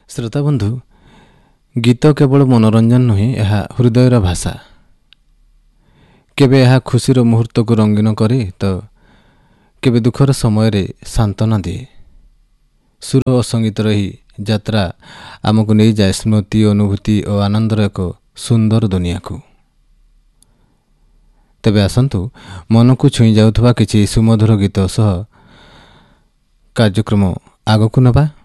ଶ୍ରୋତାବନ୍ଧୁ, ଗୀତ କେବଳ ମନୋରଞ୍ଜନ ନୁହେଁ, ଏହା ହୃଦୟର ଭାଷା। କେବେ ଏହା ଖୁସିର ମୁହୂର୍ତ୍ତକୁ ରଙ୍ଗୀନ କରେ ତ କେବେ ଦୁଃଖର ସମୟରେ ସାନ୍ତ୍ୱନା ଦିଏ। ସୁର ଓ ସଙ୍ଗୀତର ଏହି ଯାତ୍ରା ଆମକୁ ନେଇଯାଏ ସ୍ମୃତି, ଅନୁଭୂତି ଓ ଆନନ୍ଦର ଏକ ସୁନ୍ଦର ଦୁନିଆକୁ। ତେବେ ଆସନ୍ତୁ ମନକୁ ଛୁଇଁ ଯାଉଥିବା କିଛି ସୁମଧୁର ଗୀତ ସହ କାର୍ଯ୍ୟକ୍ରମ ଆଗକୁ ନେବା।